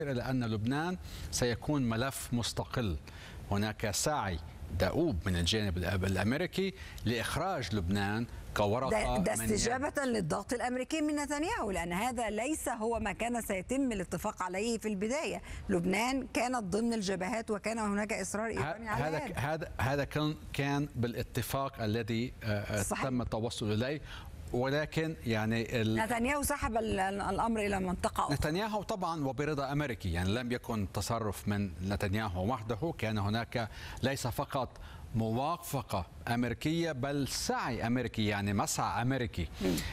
إلى أن لبنان سيكون ملف مستقل. هناك سعي دؤوب من الجانب الأمريكي لإخراج لبنان كورقة ده استجابة للضغط الأمريكي من نتنياهو، لأن هذا ليس هو ما كان سيتم الاتفاق عليه في البداية. لبنان كانت ضمن الجبهات وكان هناك إصرار إيراني على هذا كان بالاتفاق الذي تم التوصل إليه، ولكن يعني نتنياهو سحب الأمر إلى منطقة أخرى. نتنياهو طبعا وبرضا أمريكي، يعني لم يكن تصرف من نتنياهو وحده، كان هناك ليس فقط موافقة أمريكية بل سعي أمريكي، يعني مسعى أمريكي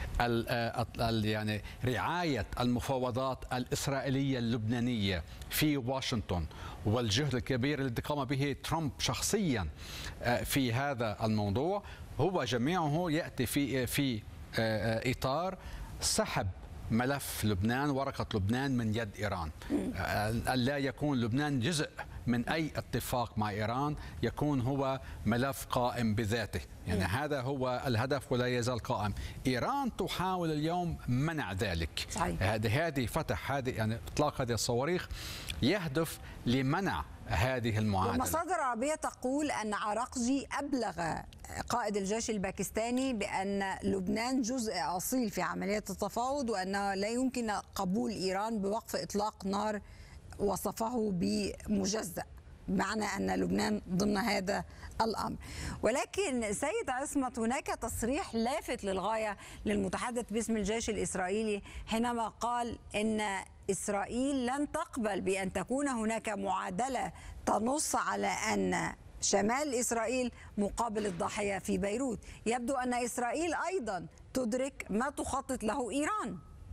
يعني رعاية المفاوضات الإسرائيلية اللبنانية في واشنطن، والجهد الكبير الذي قام به ترامب شخصيا في هذا الموضوع، هو جميعه يأتي في إطار سحب ملف لبنان، ورقة لبنان من يد إيران. لا يكون لبنان جزء من أي اتفاق مع إيران، يكون هو ملف قائم بذاته، يعني هذا هو الهدف ولا يزال قائم. إيران تحاول اليوم منع ذلك. هذه فتح يعني إطلاق هذه الصواريخ يهدف لمنع هذه المعادلة. المصادر العربية تقول أن عراقجي أبلغ قائد الجيش الباكستاني بأن لبنان جزء أصيل في عملية التفاوض، وأنه لا يمكن قبول إيران بوقف إطلاق نار وصفه بمجزأ، بمعنى أن لبنان ضمن هذا الأمر. ولكن سيد عصمت، هناك تصريح لافت للغاية للمتحدث باسم الجيش الإسرائيلي حينما قال إن إسرائيل لن تقبل بأن تكون هناك معادلة تنص على أن شمال إسرائيل مقابل الضاحية في بيروت. يبدو أن إسرائيل أيضا تدرك ما تخطط له إيران.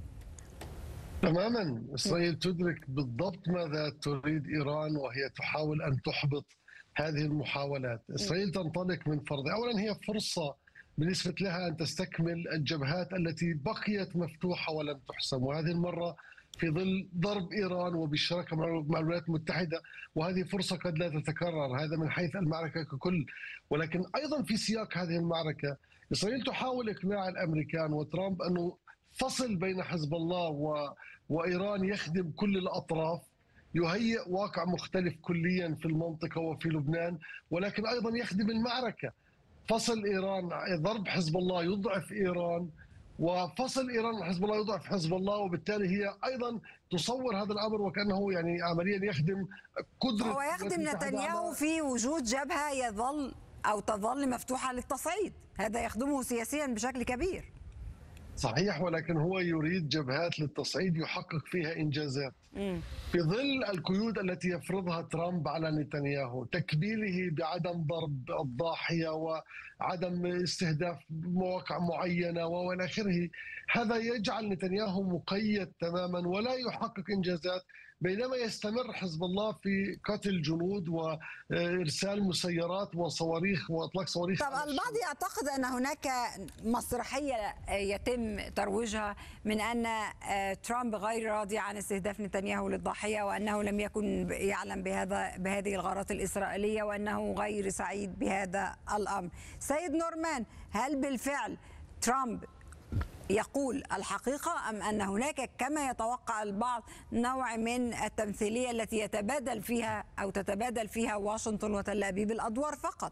تماما، إسرائيل تدرك بالضبط ماذا تريد إيران، وهي تحاول أن تحبط هذه المحاولات. إسرائيل تنطلق من فرض، أولا هي فرصة بالنسبة لها أن تستكمل الجبهات التي بقيت مفتوحة ولم تحسم، وهذه المرة في ظل ضرب إيران وبالشراكة مع الولايات المتحدة، وهذه فرصة قد لا تتكرر. هذا من حيث المعركة ككل، ولكن أيضا في سياق هذه المعركة إسرائيل تحاول إقناع الأمريكان وترامب أنه فصل بين حزب الله وإيران يخدم كل الأطراف، يهيئ واقع مختلف كليا في المنطقة وفي لبنان، ولكن أيضا يخدم المعركة. فصل إيران، ضرب حزب الله يضعف إيران، وفصل إيران عن حزب الله يضعف حزب الله، وبالتالي هي أيضا تصور هذا الأمر وكأنه يعني عمليا يخدم قدرة، هو يخدم نتنياهو في وجود جبهة يظل أو تظل مفتوحة للتصعيد. هذا يخدمه سياسيا بشكل كبير. صحيح، ولكن هو يريد جبهات للتصعيد يحقق فيها إنجازات في ظل القيود التي يفرضها ترامب على نتنياهو، تكبيله بعدم ضرب الضاحية وعدم استهداف مواقع معينة وإلى آخره. هذا يجعل نتنياهو مقيد تماما ولا يحقق إنجازات، بينما يستمر حزب الله في قتل جنود وإرسال مسيرات وصواريخ وإطلاق صواريخ. طب البعض يعتقد أن هناك مسرحية يتم ترويجها من أن ترامب غير راضي عن استهداف نتنياهو للضاحية، وأنه لم يكن يعلم بهذه الغارات الإسرائيلية، وأنه غير سعيد بهذا الأمر. سيد نورمان، هل بالفعل ترامب يقول الحقيقة، أم أن هناك كما يتوقع البعض نوع من التمثيلية التي يتبادل فيها أو تتبادل فيها واشنطن وتل أبيب الأدوار فقط؟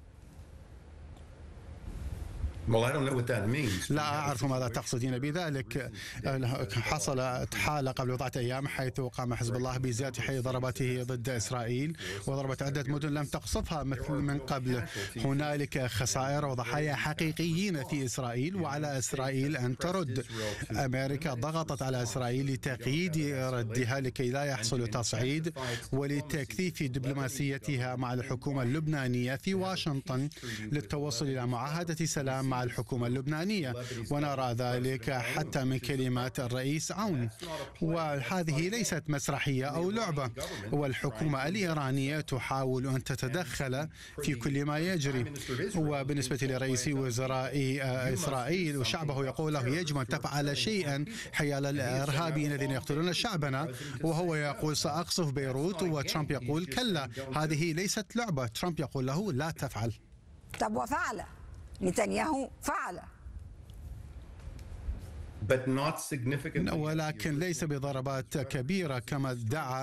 لا أعرف ماذا تقصدين بذلك. حصلت حالة قبل بضعة أيام حيث قام حزب الله بزيادة ضرباته ضد إسرائيل، وضربت عدة مدن لم تقصفها مثل من قبل. هنالك خسائر وضحايا حقيقيين في إسرائيل، وعلى إسرائيل أن ترد. أمريكا ضغطت على إسرائيل لتقييد ردها لكي لا يحصل تصعيد، ولتكثيف دبلوماسيتها مع الحكومة اللبنانية في واشنطن للتوصل إلى معاهدة سلام مع الحكومة اللبنانية، ونرى ذلك حتى من كلمات الرئيس عون. وهذه ليست مسرحية أو لعبة، والحكومة الإيرانية تحاول أن تتدخل في كل ما يجري. وبالنسبة لرئيس وزراء إسرائيل وشعبه يقول له يجب أن تفعل شيئا حيال الإرهابيين الذين يقتلون شعبنا، وهو يقول سأقصف بيروت، وترامب يقول كلا هذه ليست لعبة. ترامب يقول له لا تفعل. طب وفعل نتنياهو؟ فعل. ولكن ليس بضربات كبيرة كما ادعى